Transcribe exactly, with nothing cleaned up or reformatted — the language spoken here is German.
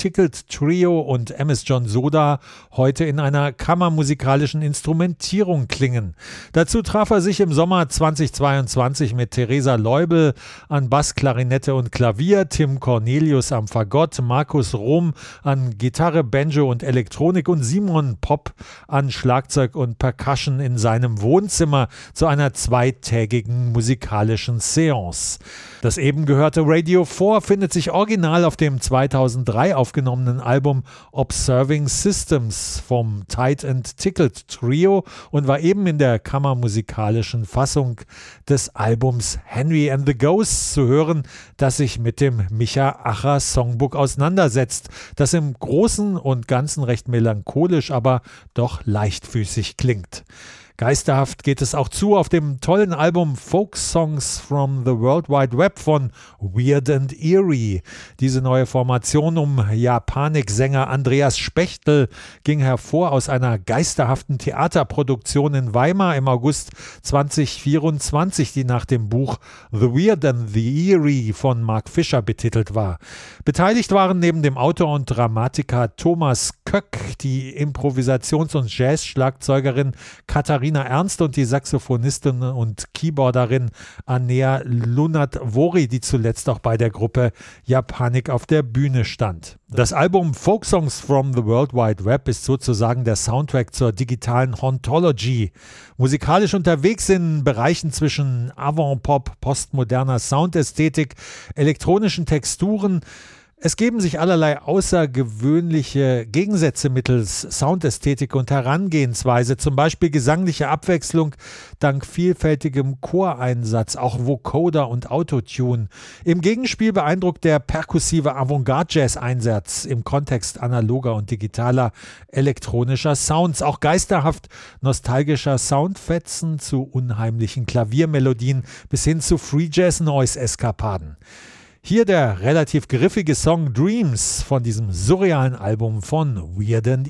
Tickled Trio und M S John Soda heute in einer kammermusikalischen Instrumentierung klingen. Dazu traf er sich im Sommer zweitausendzweiundzwanzig mit Theresa Leubel an Bass, Klarinette und Klavier, Tim Cornelius am Fagott, Markus Rom an Gitarre, Banjo und Elektronik und Simon Popp an Schlagzeug und Percussion in seinem Wohnzimmer zu einer zweitägigen musikalischen Seance. Das eben gehörte Radio vier findet sich original auf dem zweitausenddrei aufgenommenen Album Observing Systems vom Tight and Tickled Trio und war eben in der kammermusikalischen Fassung des Albums Henry and the Ghosts zu hören, das sich mit dem Micha Acher Songbook auseinandersetzt, das im Großen und Ganzen recht melancholisch, aber doch leichtfüßig klingt. Geisterhaft geht es auch zu auf dem tollen Album Folk Songs from the World Wide Web von Weird and Eerie. Diese neue Formation um Japanik-Sänger Andreas Spechtel ging hervor aus einer geisterhaften Theaterproduktion in Weimar im August zweitausendvierundzwanzig, die nach dem Buch The Weird and the Eerie von Mark Fisher betitelt war. Beteiligt waren neben dem Autor und Dramatiker Thomas Köck die Improvisations- und Jazz-Schlagzeugerin Katharina Ernst und die Saxophonistin und Keyboarderin Anea Lunat-Vori, die zuletzt auch bei der Gruppe Japanik auf der Bühne stand. Das Album Folk Songs from the World Wide Web ist sozusagen der Soundtrack zur digitalen Hauntology. Musikalisch unterwegs in Bereichen zwischen Avant-Pop, postmoderner Soundästhetik, elektronischen Texturen. Es geben sich allerlei außergewöhnliche Gegensätze mittels Soundästhetik und Herangehensweise, zum Beispiel gesangliche Abwechslung dank vielfältigem Choreinsatz, auch Vocoder und Autotune. Im Gegenspiel beeindruckt der perkussive Avantgarde-Jazz-Einsatz im Kontext analoger und digitaler elektronischer Sounds, auch geisterhaft nostalgischer Soundfetzen zu unheimlichen Klaviermelodien bis hin zu Free-Jazz-Noise-Eskapaden. Hier der relativ griffige Song Dreams von diesem surrealen Album von Weird and